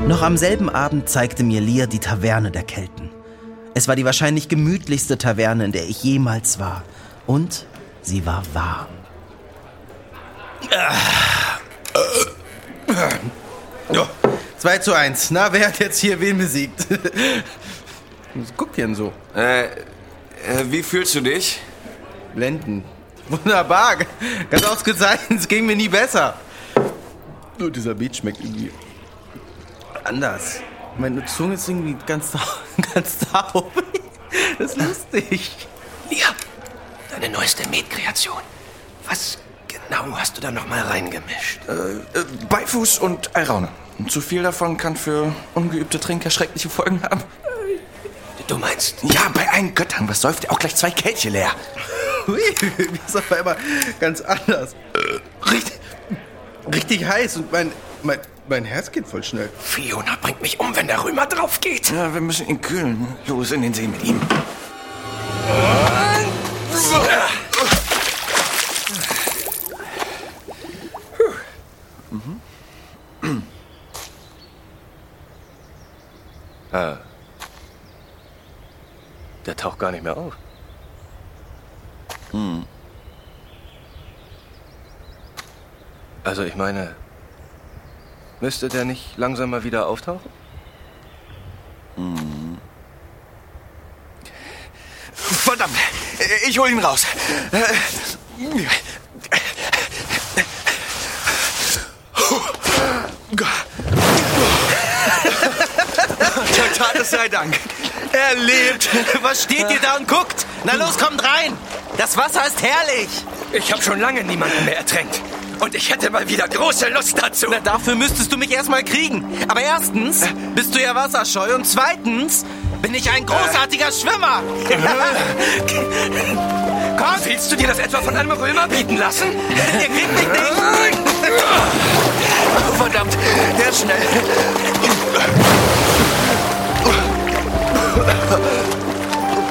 Noch am selben Abend zeigte mir Lear die Taverne der Kelten. Es war die wahrscheinlich gemütlichste Taverne, in der ich jemals war. Und sie war warm. 2:1. Na, wer hat jetzt hier wen besiegt? Was guckt ihr denn so? Wie fühlst du dich? Blenden. Wunderbar. Ganz ausgezeichnet. Es ging mir nie besser. Nur dieser Beat schmeckt irgendwie anders. Meine Zunge ist irgendwie ganz taub. Das ist lustig. Lear, deine neueste Metkreation. Was genau hast du da nochmal reingemischt? Beifuß und Alraune. Zu viel davon kann für ungeübte Trinker schreckliche Folgen haben. Du meinst? Ja, bei allen Göttern. Was säuft ihr auch gleich 2 Kelche leer? Hui, mir ist auf einmal ganz anders. Richtig heiß und mein Herz geht voll schnell. Fiona bringt mich um, wenn der Römer drauf geht. Ja, wir müssen ihn kühlen. Los in den See mit ihm. Der taucht gar nicht mehr auf. Also ich meine, müsste der nicht langsam mal wieder auftauchen? Verdammt! Ich hol ihn raus. Tates sei Dank. Er lebt. Was steht ihr da und guckt? Na los, kommt rein. Das Wasser ist herrlich. Ich habe schon lange niemanden mehr ertränkt. Und ich hätte mal wieder große Lust dazu. Na, dafür müsstest du mich erstmal kriegen. Aber erstens bist du ja wasserscheu und zweitens bin ich ein großartiger Schwimmer. Komm, willst du dir das etwa von einem Römer bieten lassen? Ihr kriegt mich nicht. Verdammt, der ist schnell.